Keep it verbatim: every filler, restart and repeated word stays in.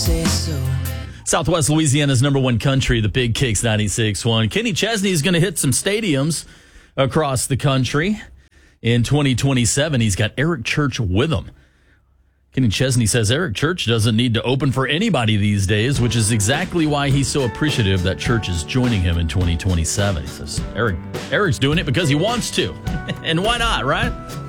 say so. Southwest Louisiana's number one country, the Big Kicks ninety-six point one. Kenny Chesney is going to hit some stadiums across the country in twenty twenty-seven. He's got Eric Church with him. Kenny Chesney says Eric Church doesn't need to open for anybody these days, which is exactly why he's so appreciative that Church is joining him in twenty twenty-seven. He says Eric Eric's doing it because he wants to. And why not, right?